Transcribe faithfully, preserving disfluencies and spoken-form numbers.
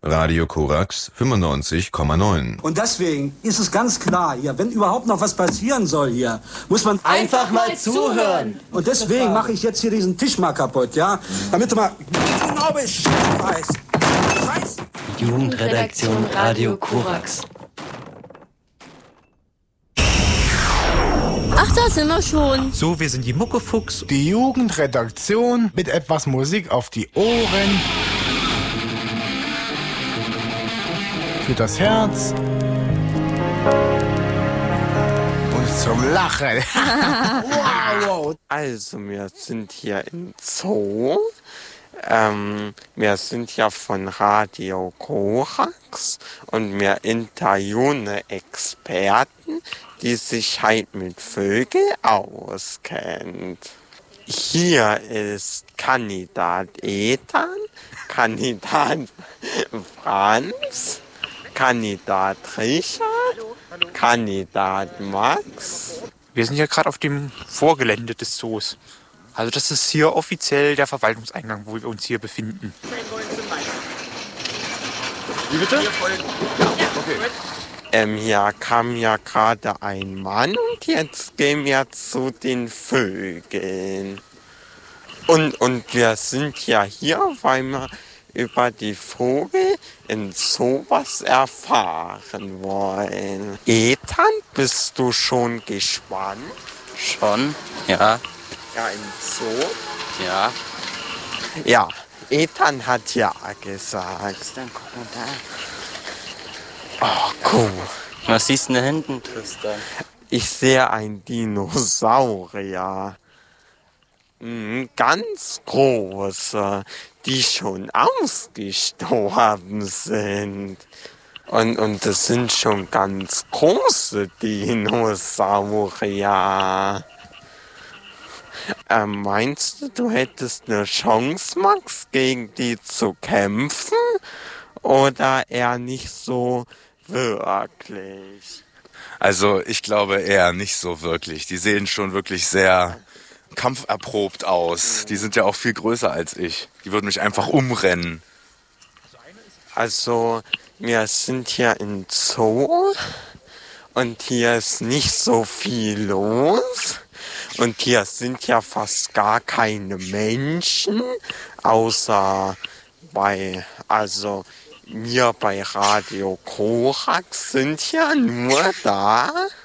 Radio Korax fünfundneunzig Komma neun. Und deswegen ist es ganz klar hier, wenn überhaupt noch was passieren soll hier, muss man einfach mal zuhören. Und deswegen mache ich jetzt hier diesen Tisch mal kaputt, ja? Damit du mal genau Bescheid weißt. Scheiße. Jugendredaktion Radio Korax. Ach, da sind wir schon. So, wir sind die Muckefuchs. Die Jugendredaktion mit etwas Musik auf die Ohren. Für das Herz. Und zum Lachen. Wow, wow. Also, wir sind hier im Zoo. Ähm, wir sind ja von Radio Korax und wir interviewen Experten, die sich halt mit Vögeln auskennt. Hier ist Kandidat Ethan, Kandidat Franz, Kandidat Richard, Kandidat Max. Wir sind ja gerade auf dem Vorgelände des Zoos. Also das ist hier offiziell der Verwaltungseingang, wo wir uns hier befinden. Wie bitte? Ja, okay. Ähm, hier kam ja gerade ein Mann und jetzt gehen wir zu den Vögeln. Und, und wir sind ja hier, weil wir über die Vögel in Zoo was erfahren wollen. Ethan, bist du schon gespannt? Schon, ja. Ja, im Zoo? Ja. Ja, Ethan hat ja gesagt. Dann guck mal da. Oh, cool. Was siehst du da hinten, Tristan? Ich sehe ein Dinosaurier. Mhm, ganz große, die schon ausgestorben sind. Und, und das sind schon ganz große Dinosaurier. Ähm, meinst du, du hättest eine Chance, Max, gegen die zu kämpfen? Oder eher nicht so wirklich? Also ich glaube eher nicht so wirklich. Die sehen schon wirklich sehr kampferprobt aus. Die sind ja auch viel größer als ich. Die würden mich einfach umrennen. Also wir sind hier im Zoo und hier ist nicht so viel los. Und hier sind ja fast gar keine Menschen, außer bei, also wir bei Radio Korax sind ja nur da.